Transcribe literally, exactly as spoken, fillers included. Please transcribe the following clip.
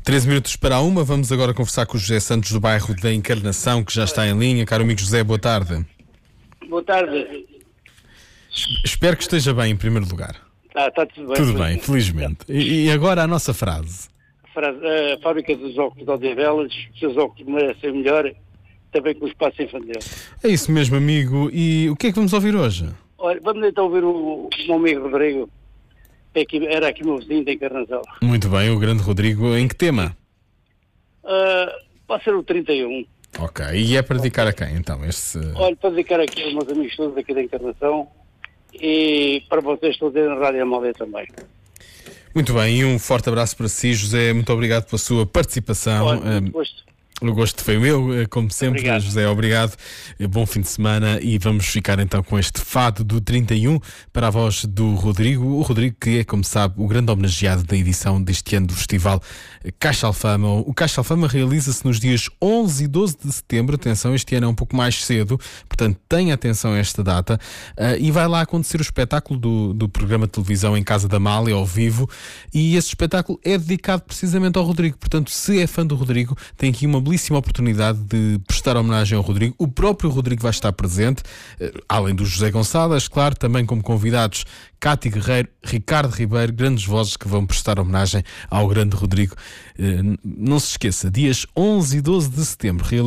treze minutos para a uma, vamos agora conversar com o José Santos do bairro da Encarnação, que já está em linha. Caro amigo José, boa tarde. Boa tarde. Espero que esteja bem, em primeiro lugar. Ah, está tudo bem. Tudo bem, felizmente. E, e agora a nossa frase. A, frase, a fábrica dos óculos de Odivelas, os seus óculos merecem melhor, também com o espaço infantil. É isso mesmo, amigo. E o que é que vamos ouvir hoje? Olha, vamos então ouvir o, o meu amigo Rodrigo, que aqui, era aqui meu vizinho da Encarnação. Muito bem, o grande Rodrigo. Em que tema? Uh, pode ser o trinta e um. Ok, e é para dedicar a quem então? Este... Olha, para dedicar aqui aos meus amigos todos aqui da Encarnação e para vocês todos na Rádio Amália também. Muito bem, e um forte abraço para si, José. Muito obrigado pela sua participação. Olha, muito gosto. O gosto foi meu, como sempre. Obrigado. José, obrigado. Bom fim de semana e vamos ficar então com este fado do trinta e um para a voz do Rodrigo. O Rodrigo que é, como sabe, o grande homenageado da edição deste ano do Festival Caixa Alfama. O Caixa Alfama realiza-se nos dias onze e doze de setembro. Atenção, este ano é um pouco mais cedo, portanto tenha atenção a esta data. Uh, e vai lá acontecer o espetáculo do, do programa de televisão Em Casa da Amália, ao vivo. E esse espetáculo é dedicado precisamente ao Rodrigo. Portanto, se é fã do Rodrigo, tem aqui uma belíssima oportunidade de prestar homenagem ao Rodrigo. O próprio Rodrigo vai estar presente, além do José Gonçalves, claro, também como convidados Cátia Guerreiro, Ricardo Ribeiro, grandes vozes que vão prestar homenagem ao grande Rodrigo. Não se esqueça, dias onze e doze de setembro,